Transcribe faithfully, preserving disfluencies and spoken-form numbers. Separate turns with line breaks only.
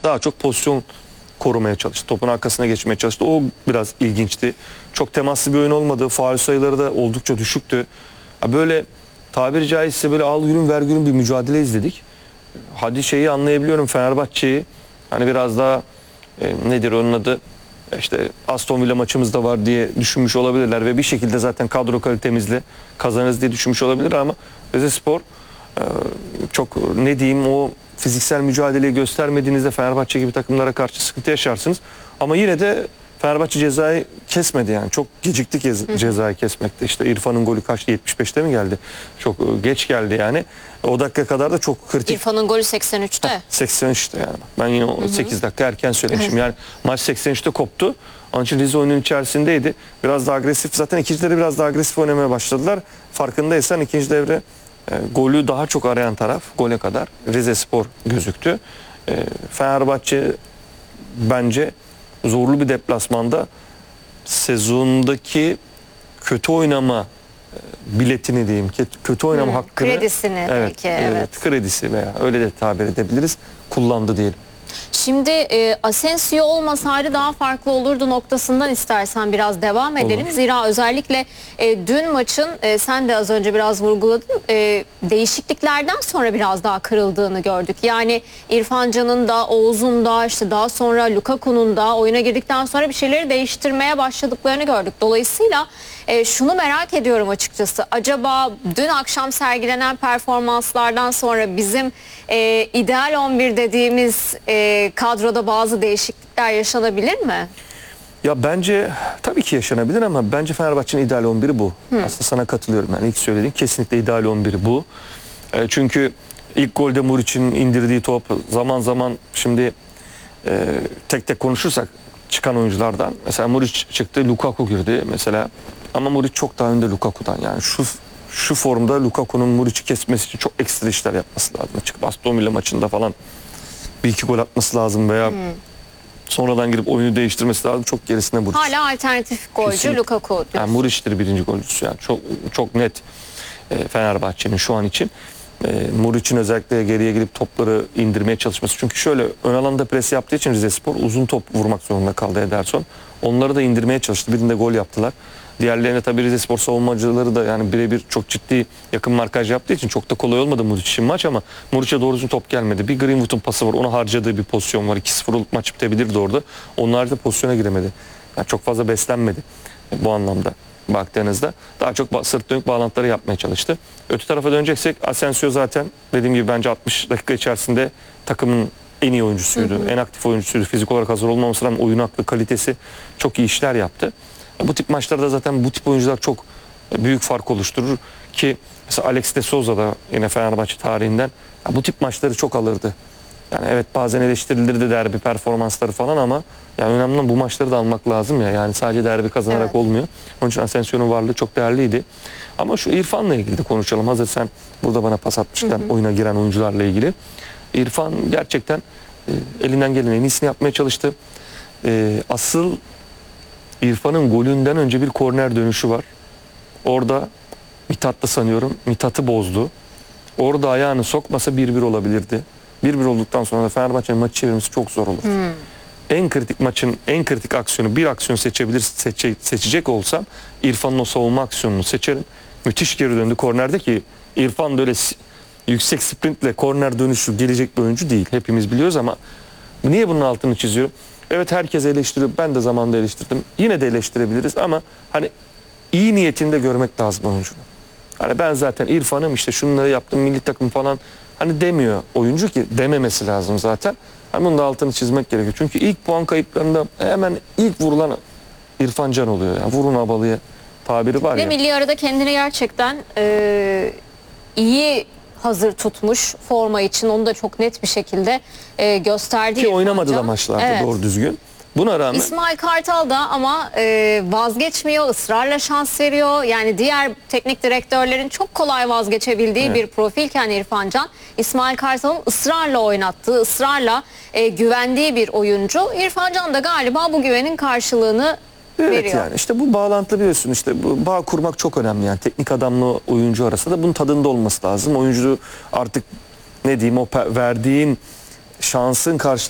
daha çok pozisyon korumaya çalıştı. Topun arkasına geçmeye çalıştı. O biraz ilginçti. Çok temaslı bir oyun olmadı. Faul sayıları da oldukça düşüktü. Böyle tabiri caizse böyle al yürüm ver yürüm bir mücadele izledik. Hadi şeyi anlayabiliyorum, Fenerbahçe'yi hani biraz daha e, nedir onun adı, işte Aston Villa maçımız da var diye düşünmüş olabilirler ve bir şekilde zaten kadro kalitemizle kazanırız diye düşünmüş olabilir ama Rizespor e, çok ne diyeyim, o fiziksel mücadeleyi göstermediğinizde Fenerbahçe gibi takımlara karşı sıkıntı yaşarsınız. Ama yine de Fenerbahçe cezayı kesmedi yani. Çok gecikti cez cezayı kesmekte. İşte İrfan'ın golü kaçtı? yetmiş beşte mi geldi? Çok geç geldi yani. O dakika kadar da çok kritik.
İrfan'ın golü seksen üçte.
Heh, seksen üçte yani. Ben yine o sekiz dakika erken söylemişim. Yani maç seksen üçte koptu. Onun için Rize oyunun içerisindeydi. Biraz daha agresif. Zaten ikincileri biraz daha agresif oynamaya başladılar. Farkındaysan ikinci devre e, golü daha çok arayan taraf, gole kadar Rizespor gözüktü. E, Fenerbahçe bence zorlu bir deplasmanda sezondaki kötü oynama biletini diyeyim, kötü oynama hmm, hakkını,
kredisini
evet,
belki, evet.
evet, kredisi veya öyle de tabir edebiliriz, kullandı diyelim.
Şimdi e, Asensio olmasaydı daha farklı olurdu noktasından istersen biraz devam edelim. Olur. Zira özellikle e, dün maçın e, sen de az önce biraz vurguladın, e, değişikliklerden sonra biraz daha kırıldığını gördük. Yani İrfan Can'ın da, Oğuz'un da, işte daha sonra Lukaku'nun da oyuna girdikten sonra bir şeyleri değiştirmeye başladıklarını gördük. Dolayısıyla e, şunu merak ediyorum açıkçası. Acaba dün akşam sergilenen performanslardan sonra bizim e, ideal on bir dediğimiz e, kadroda bazı değişiklikler yaşanabilir mi?
Ya bence tabii ki yaşanabilir ama bence Fenerbahçe'nin ideal on biri bu. Hı. Aslında sana katılıyorum. Yani ilk söylediğin kesinlikle ideal on biri bu. E, çünkü ilk golde Muriç'in indirdiği top zaman zaman şimdi e, tek tek konuşursak çıkan oyunculardan. Mesela Muriç çıktı, Lukaku girdi mesela. Ama Muriç çok daha önde Lukaku'dan. Yani şu şu formda Lukaku'nun Muriç'i kesmesi için çok ekstra işler yapması lazım. Çıkıp Aston Villa maçında falan bir iki gol atması lazım veya hmm. sonradan girip oyunu değiştirmesi lazım. Çok gerisinde Muriç.
Hala alternatif golcü kesinlikle. Lukaku.
Yani Muriç'tir birinci golcüsü. Yani çok çok net e, Fenerbahçe'nin şu an için. E, Muriç'in özellikle geriye gelip topları indirmeye çalışması. Çünkü şöyle ön alanda pres yaptığı için Rizespor uzun top vurmak zorunda kaldı Ederson. Onları da indirmeye çalıştı. Birinde gol yaptılar. Diğerlerine tabii Rizespor savunmacıları da yani birebir çok ciddi yakın markaj yaptığı için çok da kolay olmadı Muriç için maç ama Muriç'e doğru düzgün top gelmedi. Bir Greenwood'un pası var. Onu harcadığı bir pozisyon var. iki sıfırlık maç bitebilirdi orada. Onun haricinde pozisyona giremedi. Yani çok fazla beslenmedi bu anlamda baktığınızda. Daha çok sırt dönük bağlantıları yapmaya çalıştı. Öte tarafa döneceksek Asensio zaten dediğim gibi bence altmış dakika içerisinde takımın en iyi oyuncusuydu. Hı hı. En aktif oyuncusuydu. Fizik olarak hazır olmamasına rağmen oyun aklı, kalitesi çok iyi işler yaptı. Bu tip maçlarda zaten bu tip oyuncular çok büyük fark oluşturur ki mesela Alex de Souza da yine Fenerbahçe tarihinden bu tip maçları çok alırdı. Yani evet bazen eleştirilirdi derbi performansları falan ama yani önemli olan bu maçları da almak lazım ya. Yani sadece derbi kazanarak evet. olmuyor. Onun için Asensio'nun varlığı çok değerliydi. Ama şu İrfan'la ilgili de konuşalım. Hazır sen burada bana pas atmışken hı hı. oyuna giren oyuncularla ilgili. İrfan gerçekten e, elinden gelen en iyisini yapmaya çalıştı. E, asıl İrfan'ın golünden önce bir korner dönüşü var. Orada Mithat'ta sanıyorum. Mithat'ı bozdu. Orada ayağını sokmasa bir bir olabilirdi. bir bir olduktan sonra da Fenerbahçe'nin maçı çevirmesi çok zor olur. Hmm. En kritik maçın en kritik aksiyonu bir aksiyon seçebilir seçe, seçecek olsam İrfan'ın o savunma aksiyonunu seçerim. Müthiş geri döndü kornerde ki İrfan da öyle yüksek sprintle korner dönüşü gelecek bir oyuncu değil. Hepimiz biliyoruz ama niye bunun altını çiziyorum? Evet herkes eleştiriyor. Ben de zamanında eleştirdim. Yine de eleştirebiliriz ama hani iyi niyetinde görmek lazım oyuncunu. Hani ben zaten İrfan'ım işte şunları yaptım milli takım falan hani demiyor oyuncu ki dememesi lazım zaten. Hani bunun da altını çizmek gerekiyor. Çünkü ilk puan kayıplarında hemen ilk vurulan İrfan Can oluyor. Yani vurun abalıya tabiri var
Ve
ya.
Ve milli arada kendini gerçekten e, iyi hazır tutmuş forma için onu da çok net bir şekilde e, gösterdi.
Ki oynamadı da maçlarda evet. doğru düzgün. Buna rağmen
İsmail Kartal da ama e, vazgeçmiyor, ısrarla şans veriyor. Yani diğer teknik direktörlerin çok kolay vazgeçebildiği evet. bir profilken İrfan Can, İsmail Kartal'ın ısrarla oynattığı, ısrarla e, güvendiği bir oyuncu. İrfan Can da galiba bu güvenin karşılığını
evet
veriyor.
Yani işte bu bağlantı biliyorsun işte bu bağ kurmak çok önemli yani teknik adamla oyuncu arasında da bunun tadında olması lazım. Oyuncu artık ne diyeyim o verdiğin şansın karşılığı